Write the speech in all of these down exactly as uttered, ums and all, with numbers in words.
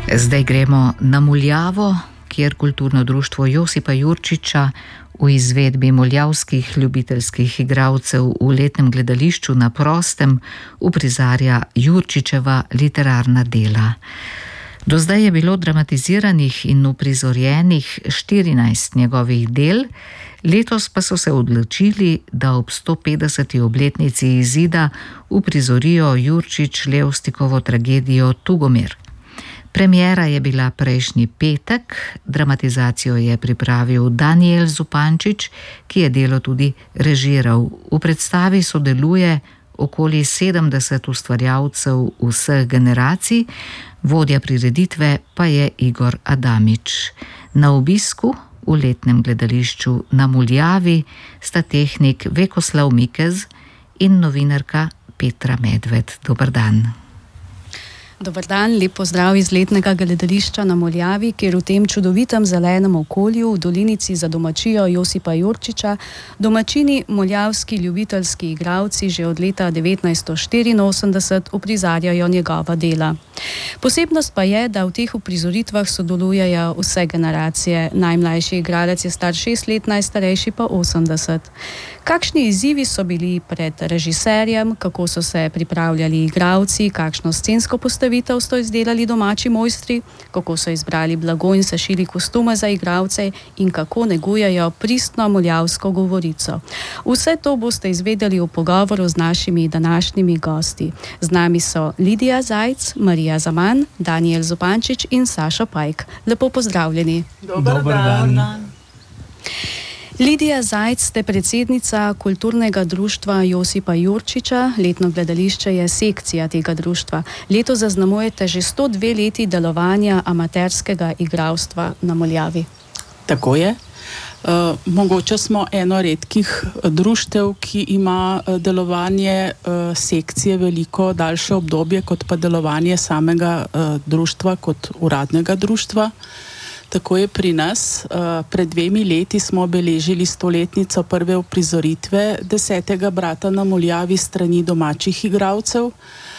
Zdaj gremo na Muljavo, kjer kulturno društvo Josipa Jurčiča v izvedbi muljavskih ljubiteljskih igralcev v letnem gledališču Na prostem uprizarja Jurčičeva literarna dela. Do zdaj je bilo dramatiziranih in uprizorjenih štirinajst njegovih del, letos pa so se odločili, da ob sto petdeseti obletnici izida uprizorijo Jurčič Levstikovo tragedijo Tugomir. Premiera je bila prejšnji petek, dramatizacijo je pripravil Danijel Zupančič, ki je delo tudi režiral. V predstavi sodeluje okoli sedemdeset ustvarjalcev vseh generacij, vodja prireditve pa je Igor Adamič. Na obisku v letnem gledališču na Muljavi sta tehnik Vekoslav Mikez in novinarka Petra Medved. Dober dan. Dobar dan, lep pozdrav iz letnega gledališča na Muljavi, kjer v tem čudovitem zelenem okolju v dolinici za domačijo Josipa Jurčiča domačini muljavski ljubiteljski igralci že od leta devetnajststo štiriinosemdeset uprizarjajo njegova dela. Posebnost pa je, da v teh uprizoritvah sodelujejo vse generacije. Najmlajši igralec je star šest let, najstarejši pa osemdeset. Kakšni izzivi so bili pred režiserjem, kako so se pripravljali igralci, kakšno scensko postavitev so izdelali domači mojstri, kako so izbrali blago in sešili kostume za igralce in kako negujejo pristno muljavsko govorico. Vse to boste izvedeli v pogovoru z našimi današnjimi gosti. Z nami so Lidija Zajc, Marija Zaman, Danijel Zupančič in Saša Pajk. Lepo pozdravljeni. Dobar, Dobar dan. dan. Lidija Zajc, ste predsednica kulturnega društva Josipa Jurčiča. Letno gledališče je sekcija tega društva. Leto zaznamujete že sto dve leti delovanja amaterskega igralstva na Muljavi. Tako je. Uh, mogoče smo eno redkih društev, ki ima delovanje uh, sekcije veliko daljše obdobje kot pa delovanje samega uh, društva kot uradnega društva. Tako je pri nas. Pred dvemi leti smo obeležili stoletnico prve uprizoritve Desetega brata na Muljavi strani domačih igralcev.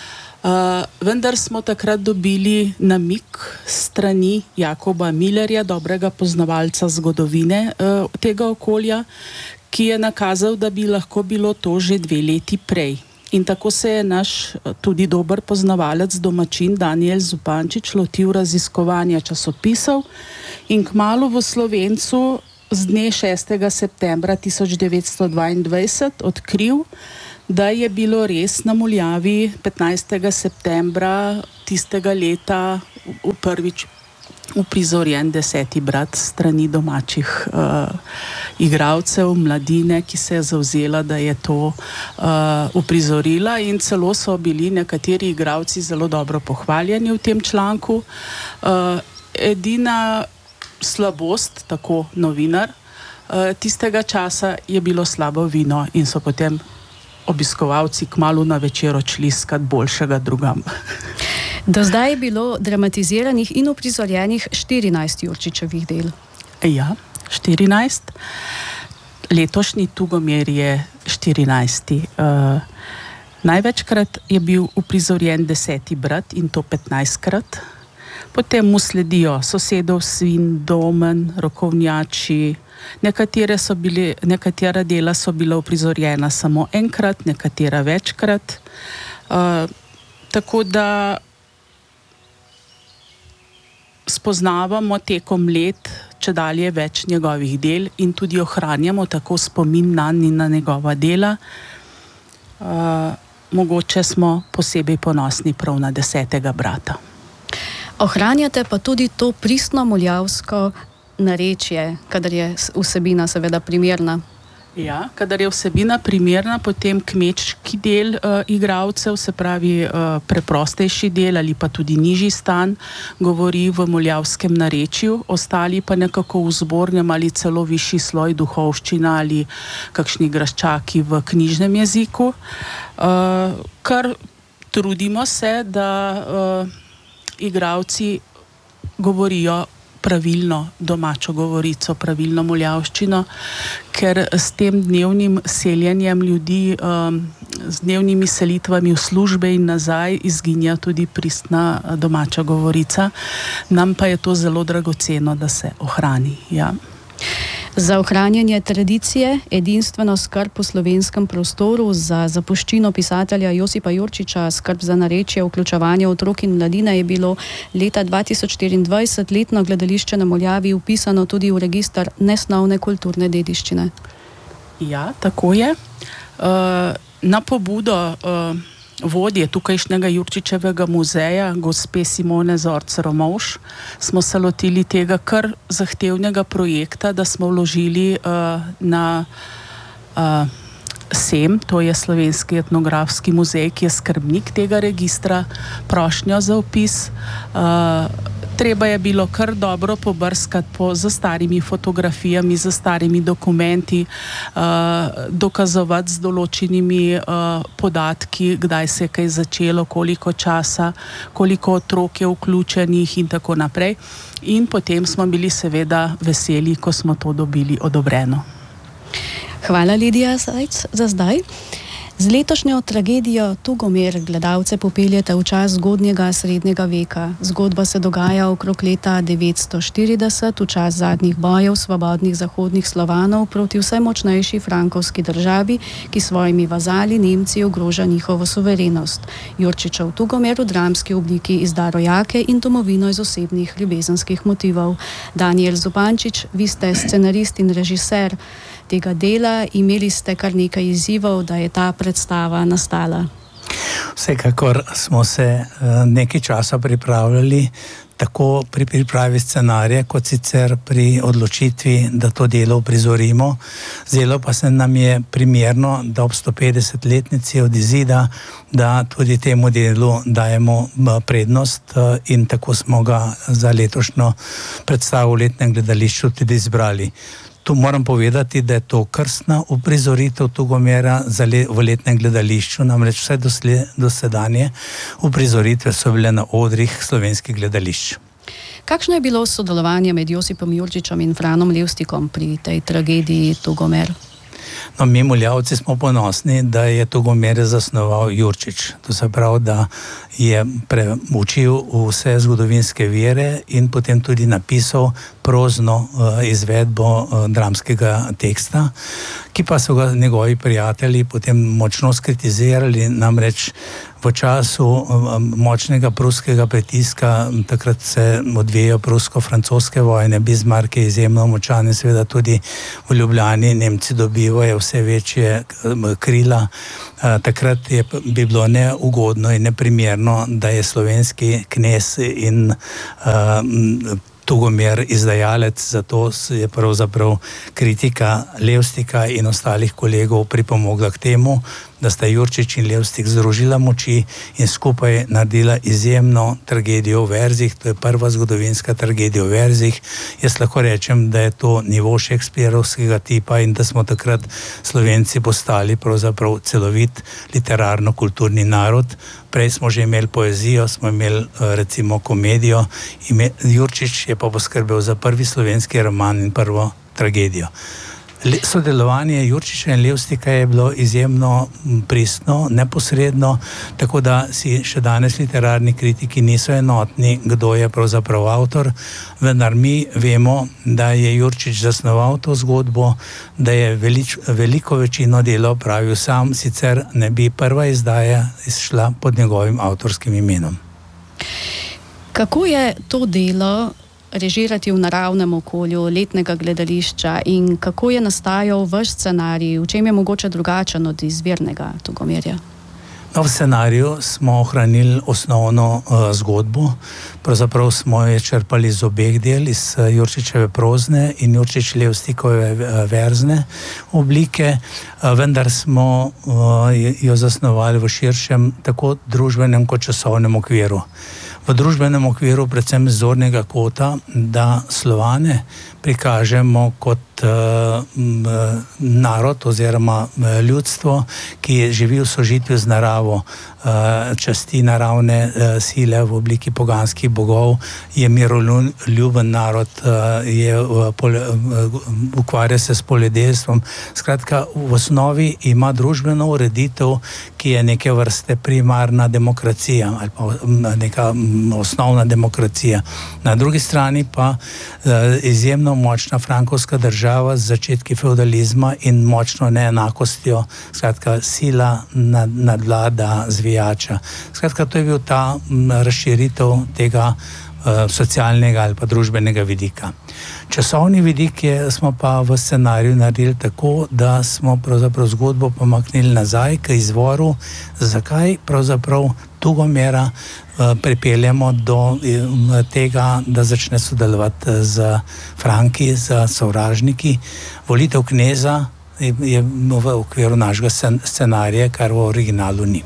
Vendar smo takrat dobili namig strani Jakoba Millerja, dobrega poznavalca zgodovine tega okolja, ki je nakazal, da bi lahko bilo to že dve leti prej. In tako se je naš tudi dober poznavalec, domačin Danijel Zupančič lotil raziskovanja časopisov in kmalu v Slovencu z dne šestega septembra tisoč devetsto dvaindvajset odkril, da je bilo res na Muljavi petnajstega septembra tistega leta v prvič uprizorjen Deseti brat strani domačih uh, igralcev, mladine, ki se je zavzela, da je to uh, uprizorila, in celo so bili nekateri igralci zelo dobro pohvaljeni v tem članku. Uh, edina slabost, tako novinar, uh, tistega časa je bilo slabo vino in so potem obiskovalci kmalu na večer odšli iskat boljšega drugam. Do zdaj je bilo dramatiziranih in uprizorjenih štirinajst Jurčičevih del. Ja, štirinajst. Letošnji Tugomir je štirinajsti. Uh, največkrat je bil uprizorjen Deseti brat in to petnajstkrat. Potem mu sledijo Sosedov sin, Domen, Rokovnjači. Nekatere so bili, nekatera dela so bila uprizorjena samo enkrat, nekatera večkrat. Uh, tako da spoznavamo tekom let čedalje več njegovih del in tudi ohranjamo tako spomin nanj in na njegova dela. Uh, mogoče smo posebej ponosni prav na Desetega brata. Ohranjate pa tudi to pristno muljavsko narečje, kadar je vsebina seveda primerna. Ja, kadar je vsebina primerna, potem kmečki del uh, igralcev, se pravi uh, preprostejši del ali pa tudi nižji stan, govori v muljavskem narečju, ostali pa nekako v zbornjem ali celo višji sloj duhovščina ali kakšni graščaki v knjižnem jeziku. Uh, kar trudimo se, da uh, igralci govorijo pravilno domačo govorico, pravilno muljavščino, ker s tem dnevnim seljenjem ljudi, um, z dnevnimi selitvami v službe in nazaj izginja tudi pristna domača govorica. Nam pa je to zelo dragoceno, da se ohrani. Ja. Za ohranjanje tradicije, edinstveno skrb po slovenskem prostoru, za zapuščino pisatelja Josipa Jurčiča, skrb za narečje, vključevanje otrok in mladine je bilo leta dva tisoč štiriindvajset letno gledališče na Muljavi vpisano tudi v register nesnovne kulturne dediščine. Ja, tako je. Uh, na pobudo uh, vodje tukajšnjega Jurčičevega muzeja, gospe Simone Zorc-Romovš, smo se lotili tega kar zahtevnega projekta, da smo vložili uh, na uh, S E M, to je Slovenski etnografski muzej, ki je skrbnik tega registra, prošnjo za vpis. Uh, treba je bilo kar dobro pobrskati po za starimi fotografijami, za starimi dokumenti, uh, dokazovati z določenimi uh, podatki, kdaj se je kaj začelo, koliko časa, koliko otrok je vključenih in tako naprej. In potem smo bili seveda veseli, ko smo to dobili odobreno. Hvala, Lidija Zajc, za zdaj. Z letošnjo tragedijo Tugomer gledalce popeljete v čas zgodnjega srednjega veka. Zgodba se dogaja okrog leta devetsto štirideset, v čas zadnjih bojev svobodnih zahodnih Slovanov proti vse močnejši frankovski državi, ki svojimi vazali Nemci ogroža njihovo suverenost. Jurčičev Tugomer v dramski obliki izda rojake in domovino iz osebnih ljubezenskih motivov. Danijel Zupančič, vi ste scenarist in režiser tega dela, imeli ste kar nekaj izzivov, da je ta predstava nastala. Vsekakor smo se nekaj časa pripravljali, tako pri pripravi scenarija, kot sicer pri odločitvi, da to delo uprizorimo. Zdelo pa se nam je primerno, da ob sto petdesetletnici od izida, da tudi temu delu dajemo prednost in tako smo ga za letošnjo predstavo v letnem gledališču tudi izbrali. Tu moram povedati, da je to krstna uprizoritev Tugomera le, v letnem gledališču, namreč vse dosle, dosedanje uprizoritve so bile na odrih slovenskih gledališč. Kakšno je bilo sodelovanje med Josipom Jurčičem in Franom Levstikom pri tej tragediji Tugomer? No, mi Muljavci smo ponosni, da je Tugomer zasnoval Jurčič. To se pravi, da je preučil vse zgodovinske vire in potem tudi napisal prozno uh, izvedbo uh, dramskega teksta, ki pa so ga njegovi prijatelji potem močno skritizirali, namreč v času um, močnega pruskega pritiska, takrat se odvijajo prusko-francoske vojne, Bismarck je izjemno močan in seveda tudi v Ljubljani Nemci dobivajo vse večje krila. Uh, takrat je, bi bilo neugodno in neprimerno, da je slovenski knez in uh, Tugomer izdajalec, zato je pravzaprav kritika Levstika in ostalih kolegov pripomogla k temu, da sta Jurčič in Levstik združila moči in skupaj naredila izjemno tragedijo v verzih. To je prva zgodovinska tragedija v verzih. Jaz lahko rečem, da je to nivo šekspirovskega tipa in da smo takrat Slovenci postali pravzaprav celovit literarno-kulturni narod. Prej smo že imeli poezijo, smo imeli recimo komedijo. Jurčič je pa poskrbel za prvi slovenski roman in prvo tragedijo. Sodelovanje Jurčiča in Levstika je bilo izjemno pristno, neposredno, tako da si še danes literarni kritiki niso enotni, kdo je pravzaprav avtor, vendar mi vemo, da je Jurčič zasnoval to zgodbo, da je velič, veliko večino dela opravil sam, sicer ne bi prva izdaja izšla pod njegovim avtorskim imenom. Kako je to delo režirati v naravnem okolju letnega gledališča in kako je nastajal vaš scenarij, v čem je mogoče drugačen od izvirnega Tugomerja? No, v scenariju smo ohranili osnovno uh, zgodbo, pravzaprav smo jo črpali iz obeh del, iz uh, Jurčičeve prozne in Jurčič Levstikove uh, verzne oblike, uh, vendar smo uh, jo zasnovali v širšem tako družbenem kot časovnem okviru. V družbenem okviru predvsem z zornega kota, da Slovane prikažemo kot kot uh, narod oziroma ljudstvo, ki živi v sožitju z naravo, uh, časti naravne uh, sile v obliki poganskih bogov, je miroljuben narod, uh, je, uh, pol, uh, ukvarja se s poljedelstvom. Skratka, v osnovi ima družbeno ureditev, ki je neke vrste primarna demokracija ali pa neka osnovna demokracija. Na drugi strani pa uh, izjemno močna frankovska država z začetki feudalizma in močno neenakostjo, skratka sila nad, nadvlada zvijača. Skratka, to je bil ta m, razširitev tega uh, socialnega ali pa družbenega vidika. Časovni vidik je, smo pa v scenariju naredili tako, da smo pravzaprav zgodbo pomaknili nazaj k izvoru, zakaj pravzaprav Tugomera uh, pripeljemo do uh, tega, da začne sodelovati z Franki, z sovražniki. Volitev kneza je, je v okviru našega scenarija, kar v originalu ni.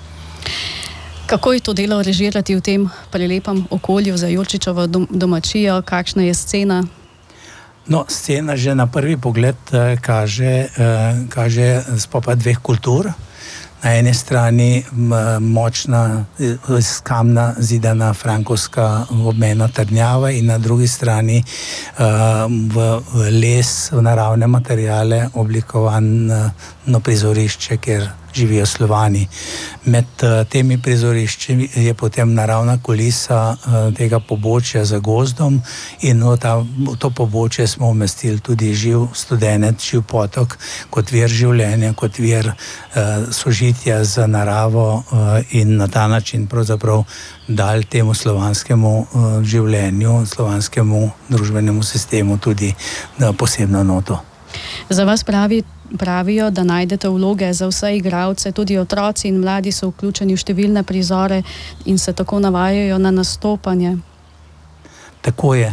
Kako je to delo režirati v tem prelepem okolju za Jurčičevo domačijo? Kakšna je scena? No, scena že na prvi pogled eh, kaže, eh, kaže spopad dveh kultur. Na eni strani m, močna iz kamna zidana frankovska obmejna trdnjava in na drugi strani uh, v, v les, v naravne materijale oblikovano uh, prizorišče, kjer živijo Slovani. Med uh, temi prizorišči je potem naravna kulisa uh, tega pobočja za gozdom in v, ta, v to pobočje smo umestili tudi živ studenec, živ potok kot vir življenja, kot vir uh, sožitja z naravo uh, in na ta način pravzaprav dal temu slovanskemu uh, življenju, slovanskemu družbenemu sistemu tudi uh, posebno noto. Za vas pravi Pravijo, da najdete vloge za vse igralce, tudi otroci in mladi so vključeni v številne prizore in se tako navajajo na nastopanje. Tako je.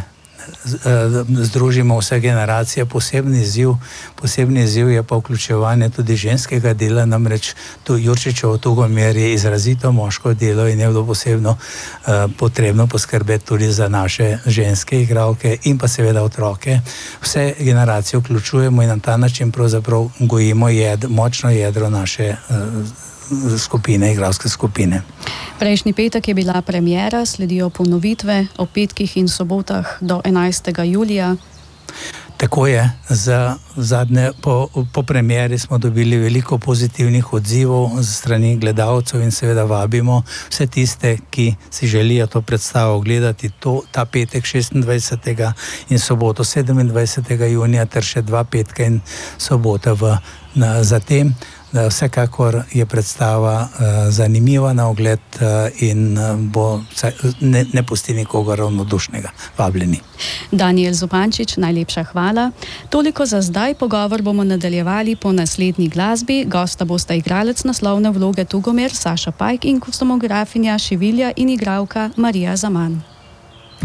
Združimo vse generacije. Posebni izziv, posebni izziv je pa vključevanje tudi ženskega dela, namreč tu Jurčičevo Tugomer je izrazito moško delo in je bilo posebno uh, potrebno poskrbeti tudi za naše ženske igralke in pa seveda otroke. Vse generacije vključujemo in na ta način pravzaprav gojimo jed, močno jedro naše uh, skupine, igralske skupine. Prejšnji petek je bila premiera, sledijo ponovitve o petkih in sobotah do enajstega julija. Tako je, za zadnje, po, po premieri smo dobili veliko pozitivnih odzivov z strani gledalcev in seveda vabimo vse tiste, ki si želijo to predstavo gledati, to, ta petek šestindvajsetega in soboto sedemindvajsetega junija ter še dva petka in sobota v, na, zatem. Vsekakor je predstava uh, zanimiva na ogled uh, in uh, bo ne, ne pusti nikogar ravnodušnega. Vabljeni. Danijel Zupančič, najlepša hvala. Toliko za zdaj, pogovor bomo nadaljevali po naslednji glasbi. Gosta bosta igralec naslovne vloge Tugomer Saša Pajk in kostumografinja Šivilja in igralka Marija Zaman.